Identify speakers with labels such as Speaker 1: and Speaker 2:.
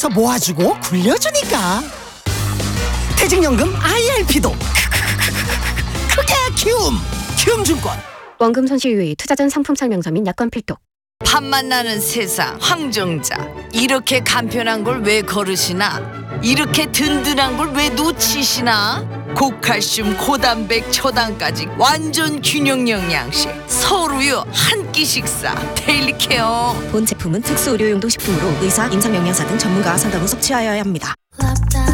Speaker 1: 모아서 모아주고 굴려주니까. 퇴직연금 IRP도 크게 키움증권.
Speaker 2: 원금 손실 유의, 투자 전 상품 설명서 및 약관 필독.
Speaker 3: 밥맛 나는 세상 황정자, 이렇게 간편한 걸 왜 거르시나? 이렇게 든든한 걸 왜 놓치시나? 고칼슘, 고단백, 초당까지 완전 균형 영양식 서울우유 한 끼 식사 데일리 케어.
Speaker 4: 본 제품은 특수 의료용도 식품으로 의사, 임상영양사 등 전문가와 상담 후 섭취하여야 합니다.